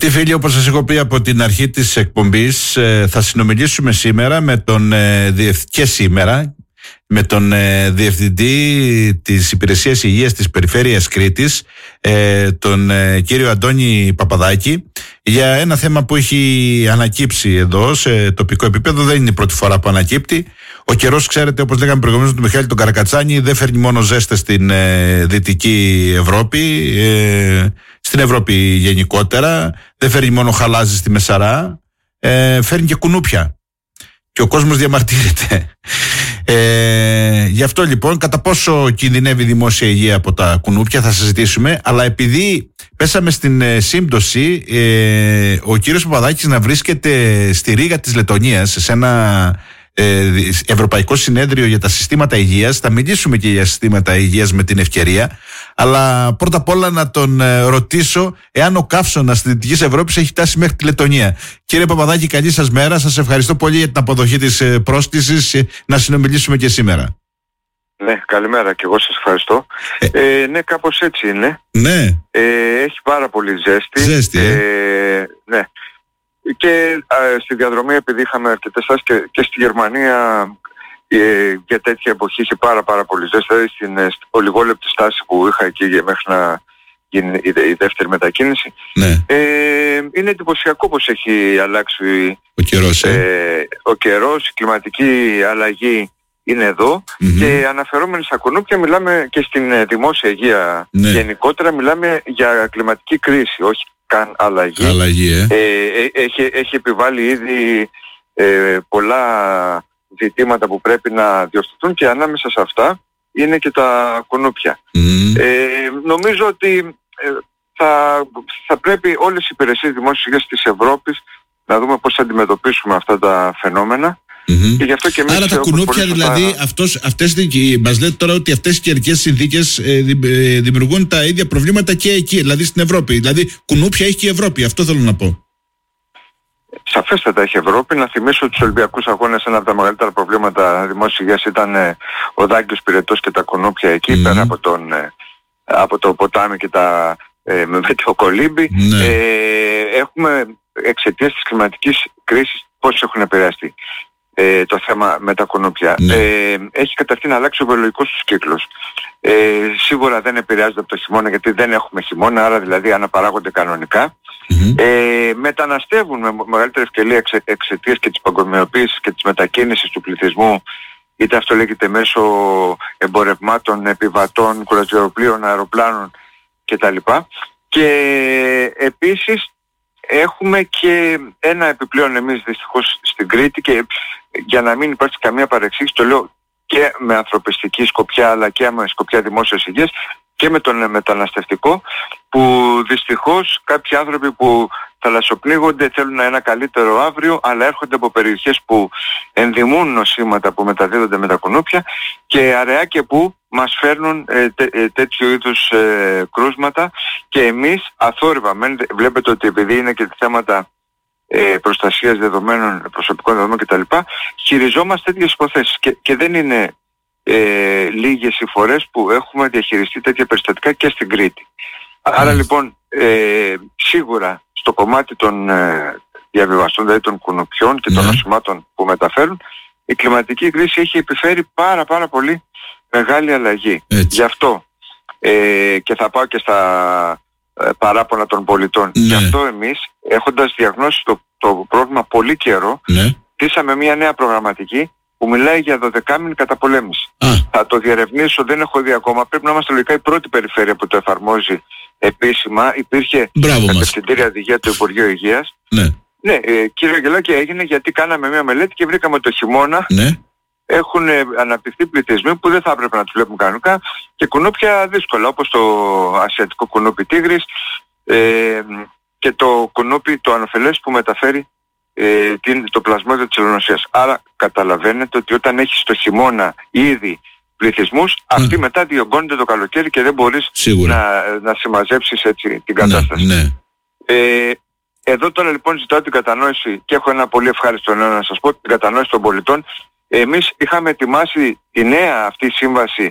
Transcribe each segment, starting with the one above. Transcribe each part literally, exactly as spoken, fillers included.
Τι φίλοι, όπως σας έχω πει από την αρχή της εκπομπής, θα συνομιλήσουμε σήμερα με τον και σήμερα με τον Διευθυντή της Υπηρεσίας Υγείας της Περιφέρειας Κρήτης, τον κύριο Αντώνη Παπαδάκη, για ένα θέμα που έχει ανακύψει εδώ σε τοπικό επίπεδο. Δεν είναι η πρώτη φορά που ανακύπτει. Ο καιρός, ξέρετε, όπως λέγαμε προηγουμένως, του Μιχάλη τον Καρακατσάνη, δεν φέρνει μόνο ζέστες στην ε, Δυτική Ευρώπη, ε, στην Ευρώπη γενικότερα. Δεν φέρνει μόνο χαλάζι στη Μεσαρά, ε, φέρνει και κουνούπια. Και ο κόσμος διαμαρτύρεται. Ε, γι' αυτό λοιπόν, κατά πόσο κινδυνεύει η δημόσια υγεία από τα κουνούπια θα συζητήσουμε, αλλά επειδή πέσαμε στην ε, σύμπτωση ε, ο κύριος Παπαδάκης να βρίσκεται στη Ρήγα της Λετωνίας σε ένα ε, Ευρωπαϊκό Συνέδριο για τα Συστήματα Υγείας. Θα μιλήσουμε και για συστήματα υγείας με την ευκαιρία, αλλά πρώτα απ' όλα να τον ε, ρωτήσω εάν ο καύσωνας της Δυτικής Ευρώπης έχει φτάσει μέχρι τη Λετωνία. Κύριε Παπαδάκη, καλή σας μέρα. Σας ευχαριστώ πολύ για την αποδοχή της ε, πρόσκλησης ε, να συνομιλήσουμε και σήμερα. Ναι, καλημέρα και εγώ σας ευχαριστώ. Ε, ε, ναι, κάπως έτσι είναι. Ναι. Ε, έχει πάρα πολύ ζέστη. Ζέστη, ε. ε ναι. Και ε, στη διαδρομή, επειδή είχαμε αρκετές στάσεις και, και στη Γερμανία ε, για τέτοια εποχή είχε πάρα πάρα πολύ ζέστη. Δηλαδή στην, στην ολιγόλεπτη στάση που είχα εκεί μέχρι να γίνει η, η δεύτερη μετακίνηση. Ναι. Ε, είναι εντυπωσιακό πως έχει αλλάξει ο καιρός, ε. Ε, ο καιρός, η κλιματική αλλαγή είναι εδώ, mm-hmm. και αναφερόμενοι στα κουνούπια μιλάμε και στην ε, δημόσια υγεία, ναι. Γενικότερα μιλάμε για κλιματική κρίση, όχι καν αλλαγή. αλλαγή ε. Ε, έχει, έχει επιβάλει ήδη ε, πολλά ζητήματα που πρέπει να διορθωθούν και ανάμεσα σε αυτά είναι και τα κουνούπια. Mm. Ε, νομίζω ότι ε, θα, θα πρέπει όλες οι υπηρεσίες δημόσιας υγείας της Ευρώπης να δούμε πώς θα αντιμετωπίσουμε αυτά τα φαινόμενα. Mm-hmm. Και γι' αυτό και εμείς, άρα τα κουνούπια δηλαδή, θα... αυτός, αυτές, μας λέτε τώρα ότι αυτές οι καιρικές συνθήκες ε, ε, δημιουργούν τα ίδια προβλήματα και εκεί, δηλαδή στην Ευρώπη. Δηλαδή κουνούπια έχει και η Ευρώπη, αυτό θέλω να πω. Σαφέστατα έχει Ευρώπη. Να θυμίσω τους Ολυμπιακούς Αγώνες, ένα από τα μεγαλύτερα προβλήματα δημόσιας υγείας ήταν ε, ο Δάγκιος Πυρετός και τα κουνούπια εκεί, mm-hmm. πέρα από, τον, ε, από το ποτάμι και τα ε, με το κολύμπι. Mm-hmm. Ε, έχουμε εξαιτίας της κλιματικής κρίσης πώς έχουν επηρεαστεί. Ε, το θέμα με τα κουνούπια. Ναι. Ε, έχει καταρχήν αλλάξει ο βιολογικός τους κύκλος. Ε, σίγουρα δεν επηρεάζεται από το χειμώνα, γιατί δεν έχουμε χειμώνα, άρα δηλαδή αναπαράγονται κανονικά. Mm-hmm. Ε, μεταναστεύουν με μεγαλύτερη ευκαιρία εξαι, εξαιτίας και της παγκοσμιοποίησης και της μετακίνησης του πληθυσμού, είτε αυτό λέγεται μέσω εμπορευμάτων, επιβατών, κουραζιεροπλοίων, αεροπλάνων κτλ. Και επίσης έχουμε και ένα επιπλέον εμείς δυστυχώς στην Κρήτη, και για να μην υπάρξει καμία παρεξήγηση, το λέω και με ανθρωπιστική σκοπιά αλλά και με σκοπιά δημόσιας υγείας και με τον μεταναστευτικό, που δυστυχώς κάποιοι άνθρωποι που θαλασσοπνίγονται θέλουν ένα καλύτερο αύριο, αλλά έρχονται από περιοχές που ενδημούν νοσήματα που μεταδίδονται με τα κουνούπια και αραιά και που μας φέρνουν ε, τέ, ε, τέτοιου είδους ε, κρούσματα, και εμείς αθόρυβα, βλέπετε ότι επειδή είναι και θέματα ε, προστασίας δεδομένων, προσωπικών δεδομένων κτλ, χειριζόμαστε τέτοιες υποθέσεις και, και δεν είναι ε, λίγες οι φορές που έχουμε διαχειριστεί τέτοια περιστατικά και στην Κρήτη. Άρα λοιπόν ε, σίγουρα στο κομμάτι των ε, διαβιβαστών, δηλαδή των κουνουπιών και των νοσημάτων που μεταφέρουν, η κλιματική κρίση έχει επιφέρει πάρα πάρα πολύ μεγάλη αλλαγή. Έτσι. Γι' αυτό ε, και θα πάω και στα ε, παράπονα των πολιτών. Ναι. Γι' αυτό εμείς, έχοντας διαγνώσει το, το πρόβλημα πολύ καιρό, ναι. Στήσαμε μια νέα προγραμματική που μιλάει για δωδεκάμηνη καταπολέμηση. Α. Θα το διερευνήσω, δεν έχω δει ακόμα. Πρέπει να είμαστε λογικά η πρώτη περιφέρεια που το εφαρμόζει επίσημα. Υπήρχε κατευθυντήρια οδηγία του Υπουργείου Υγείας. Ναι, ναι ε, κύριε Αγγελάκη, έγινε γιατί κάναμε μια μελέτη και βρήκαμε το χειμώνα, ναι. Έχουν αναπτυχθεί πληθυσμοί που δεν θα έπρεπε να τους βλέπουμε κανονικά και κουνούπια δύσκολα, όπως το ασιατικό κουνούπι τίγρης ε, και το κουνούπι το ανοφελές που μεταφέρει ε, την, το πλασμόδιο της ελονοσίας. Άρα καταλαβαίνετε ότι όταν έχεις το χειμώνα ήδη πληθυσμούς, mm. αυτοί μετά διωγγώνονται το καλοκαίρι και δεν μπορείς να, να συμμαζέψεις έτσι την κατάσταση. Ναι, ναι. Ε, εδώ τώρα λοιπόν ζητάω την κατανόηση και έχω ένα πολύ ευχάριστο νέο να σας πω, την κατανόηση των πολιτών. Εμείς είχαμε ετοιμάσει τη νέα αυτή σύμβαση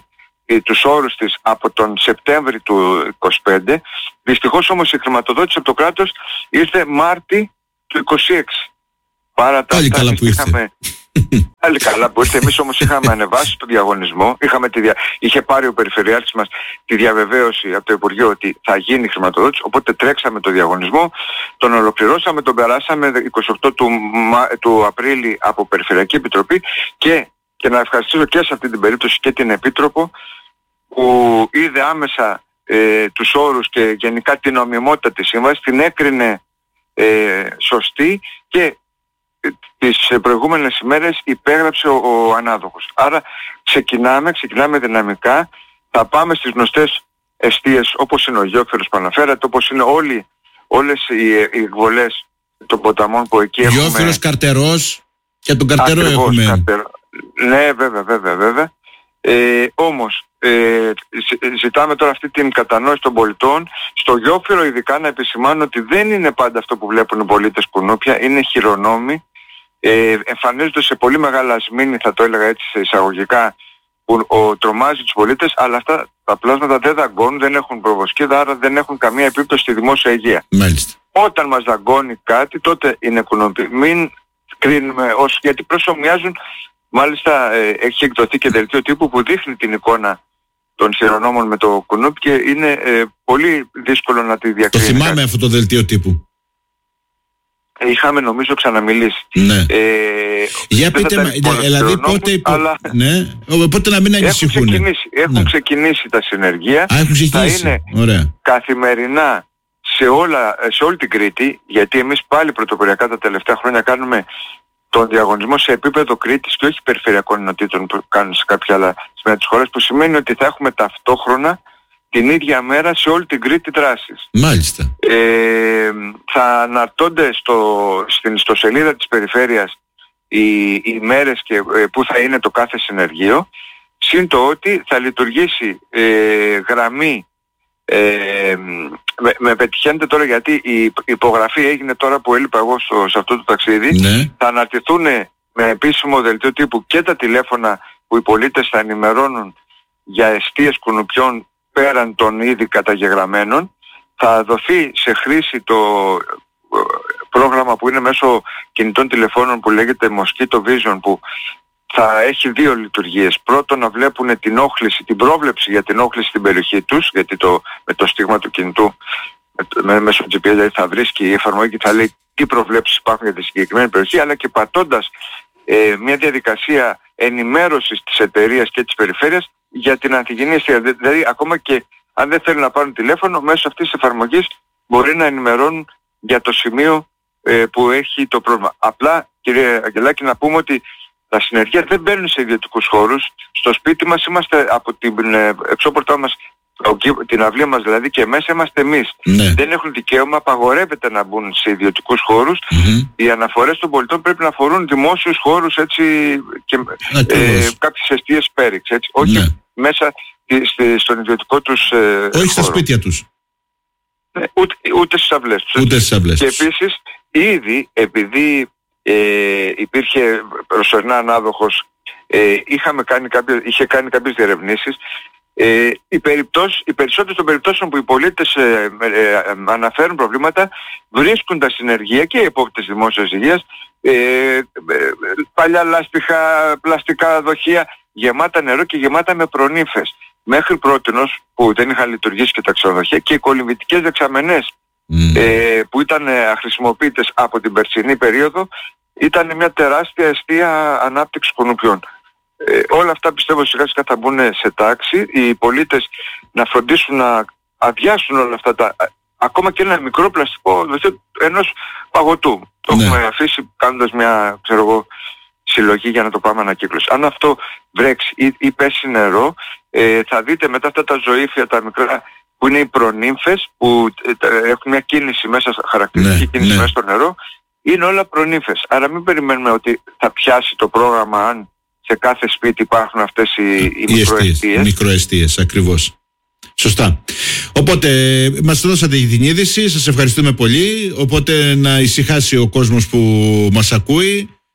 τους όρους της από τον Σεπτέμβρη του είκοσι πέντε. Δυστυχώς όμως η χρηματοδότηση από το κράτος ήρθε Μάρτι του είκοσι έξι. Παρά τα πάλι καλά που ήρθε. Είχαμε... Πάλι καλά που ήρθε. Εμείς όμως είχαμε ανεβάσει το διαγωνισμό. Είχαμε τη δια... Είχε πάρει ο Περιφερειάρχης μας τη διαβεβαίωση από το Υπουργείο ότι θα γίνει χρηματοδότηση. Οπότε τρέξαμε το διαγωνισμό, τον ολοκληρώσαμε, τον περάσαμε είκοσι οκτώ του, του Απρίλη από Περιφερειακή Επιτροπή και, και να ευχαριστήσω και σε αυτή την περίπτωση και την Επίτροπο που είδε άμεσα ε, τους όρους και γενικά την νομιμότητα της σύμβασης, την έκρινε ε, σωστή και τις προηγούμενες ημέρες υπέγραψε ο, ο ανάδοχος. Άρα ξεκινάμε, ξεκινάμε δυναμικά, θα πάμε στις γνωστές εστίες όπως είναι ο Γιόφυρος που αναφέρατε, όπως είναι όλοι, όλες οι, οι εκβολές των ποταμών που εκεί έχουμε. Γιόφυρος, Καρτερός, και τον Καρτερό Ακριβώς, έχουμε. Καρτερό. Ναι, βέβαια, βέβαια, βέβαια. Ε, όμως ε, ζητάμε τώρα αυτή την κατανόηση των πολιτών. Στο Γιόφυρο ειδικά να επισημάνω ότι δεν είναι πάντα αυτό που βλέπουν οι πολίτες κουνούπια, είναι χειρονόμοι. Ε, εμφανίζονται σε πολύ μεγάλα σμήνη, θα το έλεγα έτσι σε εισαγωγικά, που ο, τρομάζει τους πολίτες, αλλά αυτά τα πλάσματα δεν δαγκώνουν, δεν έχουν προβοσκίδα, άρα δεν έχουν καμία επίπτωση στη δημόσια υγεία. Μάλιστα. Όταν μας δαγκώνει κάτι, τότε είναι κουνούπι. Μην κρίνουμε ως, γιατί προσωμιάζουν. Μάλιστα ε, έχει εκδοθεί και δελτίο τύπου που δείχνει την εικόνα των χειρονόμων με το κουνούπι και είναι ε, πολύ δύσκολο να τη διακρίνει. Το θυμάμαι αυτό το δελτίο τύπου. Είχαμε νομίζω ξαναμιλήσει. Ναι. Ε, Για πείτε, μα, δηλαδή πότε, υπο... αλλά... ναι, πότε να μην ανησυχούν. Έχουν ξεκινήσει, έχουν ναι. ξεκινήσει τα συνεργεία. Α, έχουν ξεκινήσει. Θα είναι Ωραία. καθημερινά σε, όλα, σε όλη την Κρήτη, γιατί εμείς πάλι πρωτοποριακά τα τελευταία χρόνια κάνουμε τον διαγωνισμό σε επίπεδο Κρήτης και όχι περιφερειακών ενωτήτων που κάνουν σε κάποια άλλα σημεία της χώρας, που σημαίνει ότι θα έχουμε ταυτόχρονα την ίδια μέρα σε όλη την Κρήτη δράσεις. Μάλιστα. Ε, θα αναρτώνται στο, στην ιστοσελίδα της περιφέρειας οι, οι μέρες και ε, που θα είναι το κάθε συνεργείο, συν το ότι θα λειτουργήσει ε, γραμμή. Ε, με, με πετυχαίνετε τώρα γιατί η υπογραφή έγινε τώρα που έλειπα εγώ στο, σε αυτό το ταξίδι. Ναι. Θα αναρτηθούν με επίσημο δελτίο τύπου και τα τηλέφωνα που οι πολίτες θα ενημερώνουν για εστίες κουνουπιών πέραν των ήδη καταγεγραμμένων. Θα δοθεί σε χρήση το πρόγραμμα που είναι μέσω κινητών τηλεφώνων που λέγεται Mosquito Vision, που θα έχει δύο λειτουργίες. Πρώτον, να βλέπουν την όχληση, την πρόβλεψη για την όχληση στην περιοχή τους, γιατί το, με το στίγμα του κινητού με, μέσω τζι πι ες δηλαδή θα βρίσκει η εφαρμογή και θα λέει τι προβλέψεις υπάρχουν για τη συγκεκριμένη περιοχή, αλλά και πατώντας ε, μια διαδικασία ενημέρωσης της εταιρείας και της περιφέρειας για την ανθυγιεινή αιστεία. Δηλαδή ακόμα και αν δεν θέλουν να πάρουν τηλέφωνο, μέσω αυτής της εφαρμογής μπορεί να ενημερώνουν για το σημείο ε, που έχει το πρόβλημα. Απλά, κύριε Αγγελάκη, να πούμε ότι τα συνεργεία δεν μπαίνουν σε ιδιωτικούς χώρους. Στο σπίτι μας είμαστε από την ε, εξώπορτά μας, την αυλή μας δηλαδή, και μέσα είμαστε εμείς. Ναι. Δεν έχουν δικαίωμα, απαγορεύεται να μπουν σε ιδιωτικούς χώρους. Mm-hmm. Οι αναφορές των πολιτών πρέπει να αφορούν δημόσιους χώρους, έτσι, και ε, κάποιες εστίες πέριξ, έτσι, όχι ναι. μέσα στη, στον ιδιωτικό τους ε, όχι χώρο. Στα σπίτια τους. Ναι, ούτε, ούτε στις αυλές τους. Ούτε στις αυλές και τους. επίσης, ήδη επειδή ε, υπήρχε προσωρινά ανάδοχος, ε, είχαμε κάνει κάποιες, είχε κάνει κάποιες διερευνήσεις. Ε, οι, περιπτώσεις, οι περισσότερες των περιπτώσεων που οι πολίτες ε, ε, ε, αναφέρουν προβλήματα βρίσκουν τα συνεργεία και οι επόπτες δημόσιας υγείας, ε, ε, παλιά λάστιχα, πλαστικά δοχεία γεμάτα νερό και γεμάτα με προνύφες. Μέχρι πρότινος που δεν είχαν λειτουργήσει και τα ξενοδοχεία, και οι κολυμβητικές δεξαμενές mm. ε, που ήταν αχρησιμοποιητές από την περσινή περίοδο, ήταν μια τεράστια εστία ανάπτυξης κουνουπιών. Ε, όλα αυτά πιστεύω σιγά σιγά θα μπουν σε τάξη. Οι πολίτες να φροντίσουν να αδειάσουν όλα αυτά τα, ακόμα και ένα μικρό πλαστικό ενός παγωτού. Το ναι. έχουμε αφήσει κάνοντας μια, ξέρω εγώ, συλλογή για να το πάμε ανακύκλωση. Αν αυτό βρέξει ή, ή πέσει νερό, ε, θα δείτε μετά αυτά τα ζωήφια τα μικρά που είναι οι προνύμφες, που ε, έχουν μια κίνηση μέσα, χαρακτηριστική ναι, κίνηση ναι. μέσα στο νερό, είναι όλα προνύμφες. Άρα μην περιμένουμε ότι θα πιάσει το πρόγραμμα αν σε κάθε σπίτι υπάρχουν αυτές οι, οι, οι μικροεστίες. Οι μικροεστίες, ακριβώς. Σωστά. Οπότε μας δώσατε την είδηση, σας ευχαριστούμε πολύ. Οπότε να ησυχάσει ο κόσμος που μας ακούει.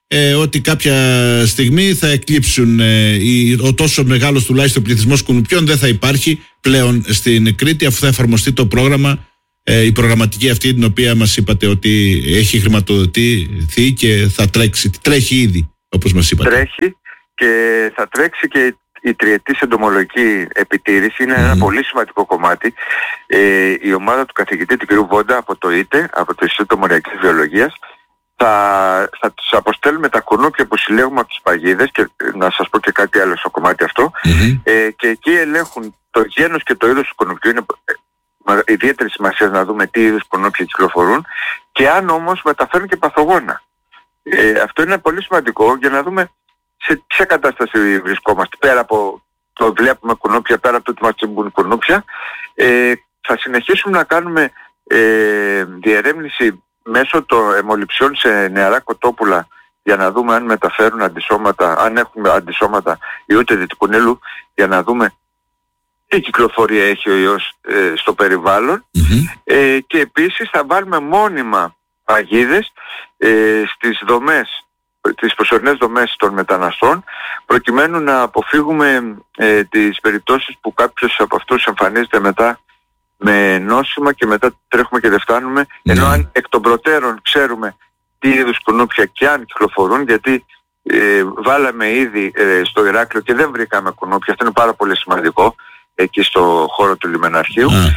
ε, ότι κάποια στιγμή θα εκλείψουν ε, ο τόσο μεγάλος τουλάχιστον πληθυσμός κουνουπιών δεν θα υπάρχει πλέον στην Κρήτη, αφού θα εφαρμοστεί το πρόγραμμα, ε, η προγραμματική αυτή την οποία μας είπατε ότι έχει χρηματοδοτηθεί και θα τρέξει, τρέχει ήδη όπως μας είπατε. Τρέχει και θα τρέξει και η τριετής εντομολογική επιτήρηση. Είναι mm. ένα πολύ σημαντικό κομμάτι. Ε, η ομάδα του καθηγητή του κ. Βόντα από το ΙΤΕ, από το Ινστιτούτο Μοριακής Βιολογίας, θα, θα τους αποστέλουμε τα κουνούπια που συλλέγουμε από τις παγίδες, και να σας πω και κάτι άλλο στο κομμάτι αυτό, mm-hmm. ε, και εκεί ελέγχουν το γένος και το είδος του κουνουπιού. Είναι με ιδιαίτερη σημασία να δούμε τι είδους κουνούπια κυκλοφορούν και αν όμως μεταφέρουν και παθογόνα. Ε, αυτό είναι πολύ σημαντικό για να δούμε σε ποια κατάσταση βρισκόμαστε. Πέρα από το βλέπουμε κουνούπια, πέρα από το ότι μας τσιμπούν κουνούπια, ε, θα συνεχίσουμε να κάνουμε ε, διερεύνηση μέσω των αιμοληψιών σε νεαρά κοτόπουλα για να δούμε αν μεταφέρουν αντισώματα, αν έχουμε αντισώματα ιού δυτικού Νείλου, για να δούμε τι κυκλοφορία έχει ο ιός ε, στο περιβάλλον mm-hmm. ε, και επίσης θα βάλουμε μόνιμα παγίδες ε, στις δομές, τις προσωρινές δομές των μεταναστών, προκειμένου να αποφύγουμε ε, τις περιπτώσεις που κάποιος από αυτούς εμφανίζεται μετά με νόσημα και μετά τρέχουμε και δεν φτάνουμε, ενώ αν εκ των προτέρων ξέρουμε τι είδους κουνούπια και αν κυκλοφορούν, γιατί ε, βάλαμε ήδη ε, στο Ηράκλειο και δεν βρήκαμε κουνούπια, αυτό είναι πάρα πολύ σημαντικό, εκεί στο χώρο του λιμεναρχείου. Mm.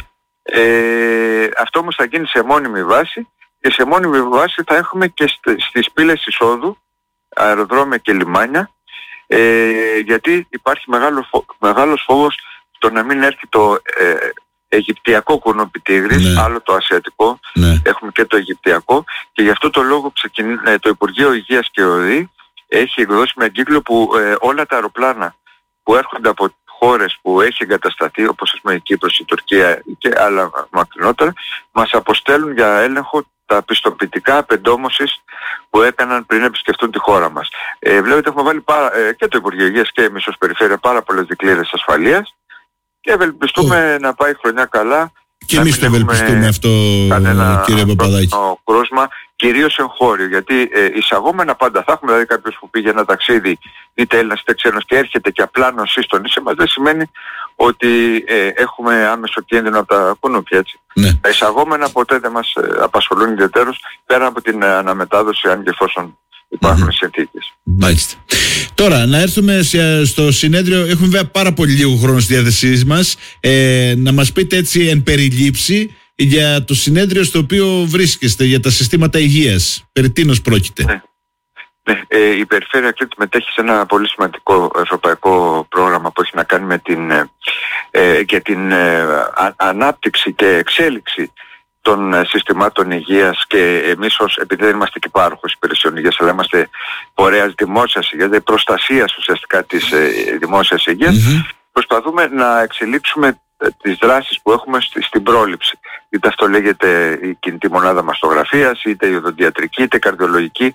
Ε, αυτό όμως θα γίνει σε μόνιμη βάση και σε μόνιμη βάση θα έχουμε και st- στις πύλες εισόδου, αεροδρόμια και λιμάνια, ε, γιατί υπάρχει μεγάλο φο- μεγάλος φόβος το να μην έρθει το ε, Αιγυπτιακό κουνούπι τίγρης, ναι. άλλο το ασιατικό, ναι. έχουμε και το Αιγυπτιακό, και γι' αυτό το λόγο ξεκινεί, το Υπουργείο Υγείας και ΟΔΗ έχει εκδώσει με εγκύκλιο που ε, όλα τα αεροπλάνα που έρχονται από χώρες που έχει εγκατασταθεί, όπως ας πούμε η Κύπρος, η Τουρκία και άλλα μακρινότερα, μας αποστέλουν για έλεγχο τα πιστοποιητικά απεντόμωσης που έκαναν πριν επισκεφτούν τη χώρα μας. Ε, βλέπετε έχουμε βάλει πάρα, ε, και το Υπουργείο Υγείας και εμείς ως Περιφέρεια πάρα πολλές δικλείδες ασφαλείας και ευελπιστούμε oh. να πάει χρονιά καλά. Και εμείς το ευελπιστούμε αυτό, κύριε Παπαδάκη. Κρούσμα, κυρίως εγχώριο, γιατί ε, εισαγόμενα πάντα θα έχουμε, δηλαδή κάποιος που πήγε ένα ταξίδι, είτε Έλληνας είτε ξένος, και έρχεται και απλά νοσεί στο νησί μας, δεν σημαίνει ότι ε, έχουμε άμεσο κίνδυνο από τα κουνούπια, έτσι. Ναι. Τα εισαγόμενα ποτέ δεν μας ε, απασχολούν ιδιαίτερως, πέρα από την ε, αναμετάδοση, αν και εφόσον υπάρχουν mm-hmm. συνθήκες. Μάλιστα. Τώρα, να έρθουμε στο συνέδριο. Έχουμε βέβαια πάρα πολύ λίγο χρόνο στη διάθεσή μας. Ε, να μας πείτε έτσι εν περιλήψη για το συνέδριο στο οποίο βρίσκεστε, για τα συστήματα υγείας. Περί τίνος πρόκειται? Ναι. Ναι. Ε, η Περιφέρεια Κρήτης μετέχει σε ένα πολύ σημαντικό ευρωπαϊκό πρόγραμμα που έχει να κάνει με την, ε, και την ε, α, ανάπτυξη και εξέλιξη των συστημάτων υγείας, και εμείς ως, επειδή δεν είμαστε και πάροχος υπηρεσιών υγείας, αλλά είμαστε φορέας δημόσιας υγείας, δηλαδή προστασίας ουσιαστικά της ε, δημόσιας υγείας, mm-hmm. προσπαθούμε να εξελίξουμε ε, τις δράσεις που έχουμε στη, στην πρόληψη. Είτε αυτό λέγεται η κινητή μονάδα μαστογραφίας, είτε η οδοντιατρική, είτε καρδιολογική.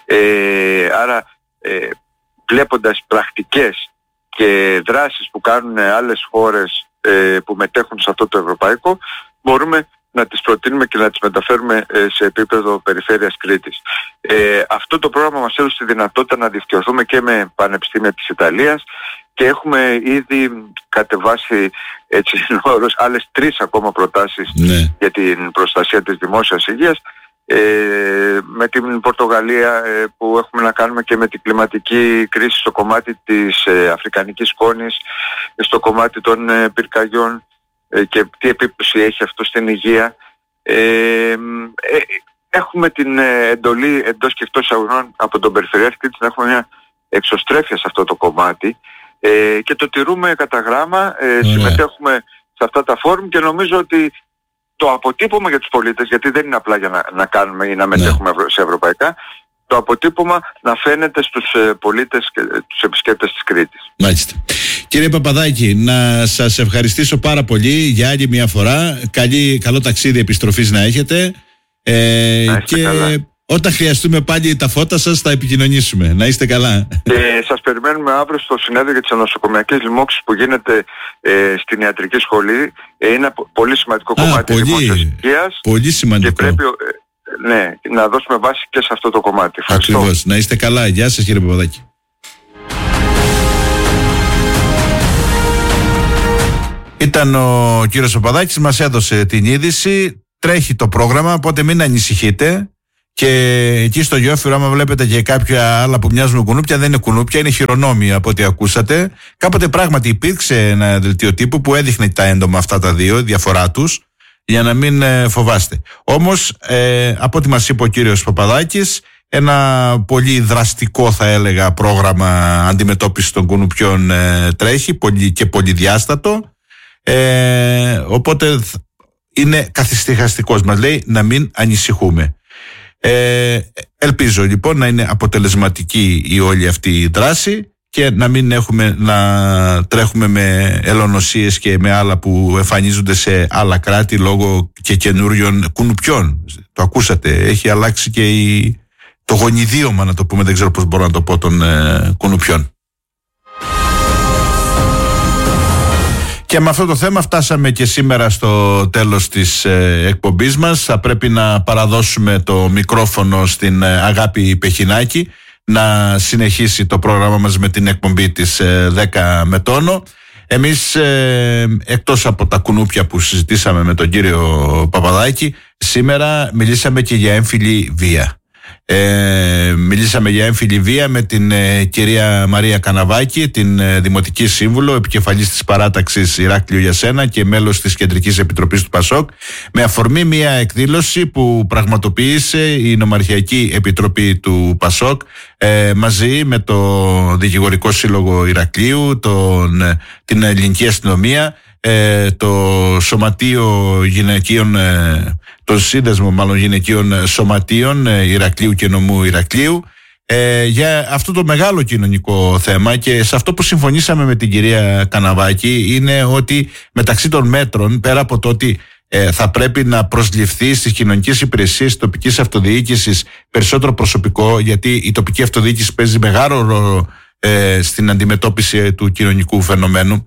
Ε, άρα ε, βλέποντας πρακτικές και δράσεις που κάνουν άλλες χώρες ε, που μετέχουν σε αυτό το ευρωπαϊκό, μπορούμε να τις προτείνουμε και να τις μεταφέρουμε ε, σε επίπεδο Περιφέρειας Κρήτης. Ε, αυτό το πρόγραμμα μας έδωσε τη δυνατότητα να δικτυωθούμε και με πανεπιστήμια της Ιταλίας, και έχουμε ήδη κατεβάσει, έτσι, άλλες τρεις ακόμα προτάσεις ναι. για την προστασία της δημόσιας υγείας, ε, με την Πορτογαλία ε, που έχουμε να κάνουμε και με την κλιματική κρίση στο κομμάτι της ε, αφρικανικής σκόνης, στο κομμάτι των ε, πυρκαγιών, και τι επίπτωση έχει αυτό στην υγεία. Ε, ε, έχουμε την εντολή εντός και εκτός αγωνών από τον Περιφερειάρχη Κρήτης να έχουμε μια εξωστρέφεια σε αυτό το κομμάτι, ε, και το τηρούμε κατά γράμμα, ε, συμμετέχουμε σε αυτά τα φόρουμ, και νομίζω ότι το αποτύπωμα για τους πολίτες, γιατί δεν είναι απλά για να, να κάνουμε ή να μετέχουμε yeah. σε ευρωπαϊκά, το αποτύπωμα να φαίνεται στους ε, πολίτες και ε, τους επισκέπτες της Κρήτης. Μάλιστα. Κύριε Παπαδάκη, να σας ευχαριστήσω πάρα πολύ για άλλη μια φορά. Καλή, καλό ταξίδι επιστροφής να έχετε. Ε, να και καλά. Όταν χρειαστούμε πάλι τα φώτα σας θα επικοινωνήσουμε. Να είστε καλά. Και σας περιμένουμε αύριο στο συνέδριο για τις νοσοκομιακές λοιμώξεις που γίνεται ε, στην ιατρική σχολή. Ε, είναι ένα πολύ σημαντικό Α, κομμάτι της δημόσιας υγείας. Πολύ σημαντικό. Και πρέπει... Ε, ναι, να δώσουμε βάση και σε αυτό το κομμάτι. Ευχαριστώ. Ακριβώς. Να είστε καλά. Γεια σας κύριε Παπαδάκη. Ήταν ο κύριος Παπαδάκης, μας έδωσε την είδηση. Τρέχει το πρόγραμμα, οπότε μην ανησυχείτε. Και εκεί στο Γιόφυρο, άμα βλέπετε και κάποια άλλα που μοιάζουν με κουνούπια, δεν είναι κουνούπια, είναι χειρονόμοι από ό,τι ακούσατε. Κάποτε πράγματι υπήρξε ένα δελτίο τύπου που έδειχνε τα έντομα αυτά τα δύο, διαφορά τους, για να μην ε, φοβάστε. Όμως, ε, από ό,τι μας είπε ο κύριος Παπαδάκης, ένα πολύ δραστικό, θα έλεγα, πρόγραμμα αντιμετώπισης των κουνουπιών ε, τρέχει πολύ, και πολυδιάστατο. Ε, οπότε είναι καθησυχαστικός, μας λέει να μην ανησυχούμε. Ε, ελπίζω λοιπόν να είναι αποτελεσματική η όλη αυτή η δράση και να μην έχουμε να τρέχουμε με ελονοσίες και με άλλα που εμφανίζονται σε άλλα κράτη λόγω και καινούριων κουνουπιών. Το ακούσατε, έχει αλλάξει και η, το γονιδίωμα, να το πούμε, δεν ξέρω πώς μπορώ να το πω, των ε, κουνουπιών. Και με αυτό το θέμα φτάσαμε και σήμερα στο τέλος της ε, εκπομπής μας. Θα πρέπει να παραδώσουμε το μικρόφωνο στην ε, Αγάπη Πεχινάκη να συνεχίσει το πρόγραμμα μας με την εκπομπή της ε, δέκα με τόνο. Εμείς ε, εκτός από τα κουνούπια που συζητήσαμε με τον κύριο Παπαδάκη, σήμερα μιλήσαμε και για έμφυλη βία. Ε, μιλήσαμε για έμφυλη βία με την ε, κυρία Μαρία Καναβάκη, την ε, Δημοτική Σύμβουλο, επικεφαλής της παράταξης Ηράκλειο για Σένα και μέλος της Κεντρικής Επιτροπής του ΠΑΣΟΚ, με αφορμή μια εκδήλωση που πραγματοποίησε η Νομαρχιακή Επιτροπή του ΠΑΣΟΚ ε, μαζί με το Δικηγορικό Σύλλογο Ηρακλείου, τον, ε, την Ελληνική Αστυνομία, ε, το Σωματείο Γυναικείων, ε, τον Σύνδεσμο μάλλον Γυναικείων Σωματείων ε, Ηρακλείου και Νομού Ηρακλείου, ε, για αυτό το μεγάλο κοινωνικό θέμα. Και σε αυτό που συμφωνήσαμε με την κυρία Καναβάκη είναι ότι μεταξύ των μέτρων, πέρα από το ότι ε, θα πρέπει να προσληφθεί στις κοινωνικές υπηρεσίες της τοπικής αυτοδιοίκησης περισσότερο προσωπικό, γιατί η τοπική αυτοδιοίκηση παίζει μεγάλο ρόλο ε, στην αντιμετώπιση του κοινωνικού φαινομένου.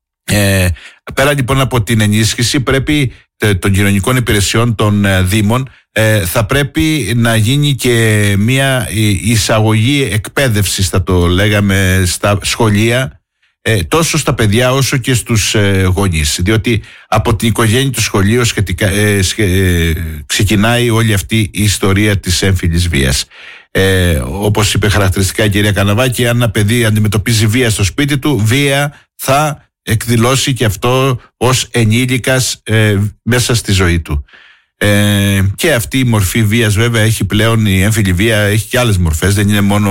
Ε, πέρα λοιπόν από την ενίσχυση, πρέπει ε, των κοινωνικών υπηρεσιών των ε, Δήμων, ε, θα πρέπει να γίνει και μια εισαγωγή εκπαίδευσης, θα το λέγαμε, στα σχολεία, ε, τόσο στα παιδιά όσο και στους ε, γονείς, διότι από την οικογένεια του σχολείου σχετικά, ε, σχε, ε, ξεκινάει όλη αυτή η ιστορία της έμφυλης βίας. Ε, όπως είπε χαρακτηριστικά η κυρία Καναβάκη, αν ένα παιδί αντιμετωπίζει βία στο σπίτι του, βία θα εκδηλώσει και αυτό ως ενήλικας ε, μέσα στη ζωή του. Ε, και αυτή η μορφή βίας βέβαια έχει πλέον, η έμφυλη βία έχει και άλλες μορφές, δεν είναι μόνο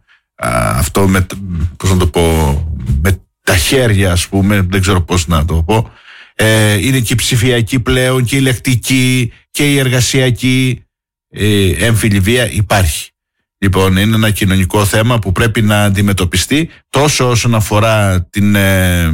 α, αυτό με, πώς να το πω, με τα χέρια, ας πούμε, δεν ξέρω πώς να το πω, ε, είναι και η ψηφιακή πλέον και η λεκτική και η εργασιακή ε, έμφυλη βία υπάρχει. Λοιπόν, είναι ένα κοινωνικό θέμα που πρέπει να αντιμετωπιστεί τόσο όσον αφορά την ε,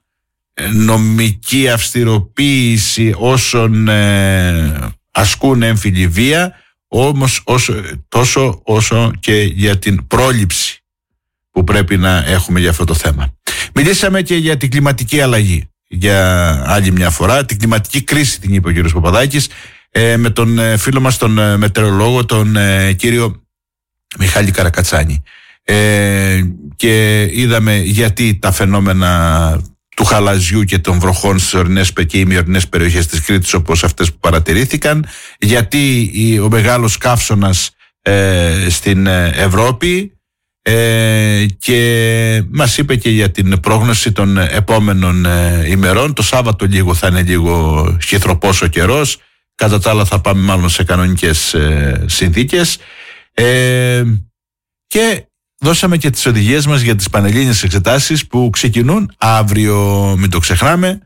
νομική αυστηροποίηση όσων ε, ασκούν έμφυλη βία, όμως όσο, τόσο όσο και για την πρόληψη που πρέπει να έχουμε για αυτό το θέμα. Μιλήσαμε και για την κλιματική αλλαγή για άλλη μια φορά, την κλιματική κρίση την είπε ο κ. Παπαδάκης, ε, με τον ε, φίλο μας τον ε, μετεωρολόγο, τον ε, κύριο Μιχάλη Καρακατσάνη, ε, και είδαμε γιατί τα φαινόμενα του χαλαζιού και των βροχών στις ορεινές και ημιορεινές περιοχές της Κρήτης, όπως αυτές που παρατηρήθηκαν, γιατί ο μεγάλος καύσωνας ε, στην Ευρώπη, ε, και μας είπε και για την πρόγνωση των επόμενων ε, ημερών. Το Σάββατο λίγο θα είναι λίγο χυθροπός ο καιρός, κατά τα άλλα θα πάμε μάλλον σε κανονικές ε, συνθήκες. Ε, και δώσαμε και τις οδηγίες μας για τις πανελλήνιες εξετάσεις που ξεκινούν αύριο, μην το ξεχνάμε,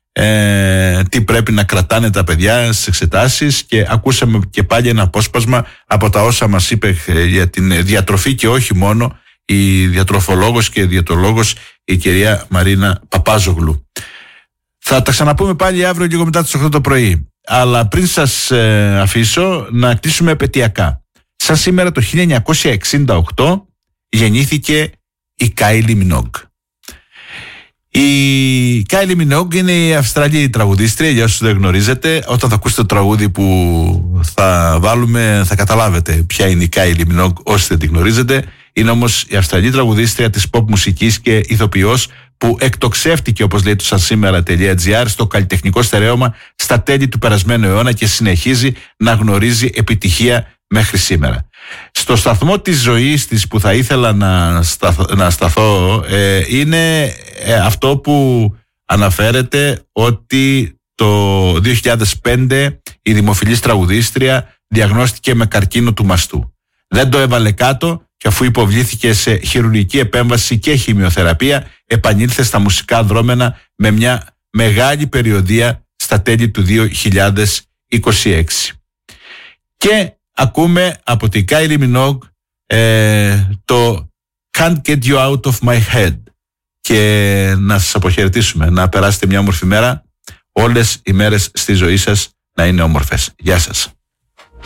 ε, τι πρέπει να κρατάνε τα παιδιά στις εξετάσεις, και ακούσαμε και πάλι ένα απόσπασμα από τα όσα μας είπε για την διατροφή και όχι μόνο η διατροφολόγος και διαιτολόγος η κυρία Μαρίνα Παπάζογλου. Θα τα ξαναπούμε πάλι αύριο λίγο μετά τις οκτώ το πρωί, αλλά πριν σας ε, αφήσω να κλείσουμε επαιτειακά. Σαν σήμερα το χίλια εννιακόσια εξήντα οκτώ γεννήθηκε η Κάιλι Μινόγκ. Η Κάιλι Μινόγκ είναι η Αυστραλή τραγουδίστρια, για όσους δεν γνωρίζετε. Όταν θα ακούσετε το τραγούδι που θα βάλουμε θα καταλάβετε ποια είναι η Κάιλι Μινόγκ, όσοι δεν τη γνωρίζετε. Είναι όμως η Αυστραλή τραγουδίστρια της pop μουσικής και ηθοποιός που εκτοξεύτηκε, όπως λέει το sansimera.gr, στο καλλιτεχνικό στερέωμα στα τέλη του περασμένου αιώνα και συνεχίζει να γνωρίζει επιτυχία μέχρι σήμερα. Στο σταθμό της ζωής της που θα ήθελα να, σταθ, να σταθώ ε, είναι ε, αυτό που αναφέρεται ότι το δύο χιλιάδες πέντε η δημοφιλής τραγουδίστρια διαγνώστηκε με καρκίνο του μαστού. Δεν το έβαλε κάτω και αφού υποβλήθηκε σε χειρουργική επέμβαση και χημειοθεραπεία, επανήλθε στα μουσικά δρόμενα με μια μεγάλη περιοδεία στα τέλη του δύο χιλιάδες είκοσι έξι. Και ακούμε από την Kylie Minogue ε, το Can't Get You Out of My Head. Και να σας αποχαιρετήσουμε, να περάσετε μια όμορφη μέρα. Όλες οι μέρες στη ζωή σας να είναι όμορφες. Γεια σας.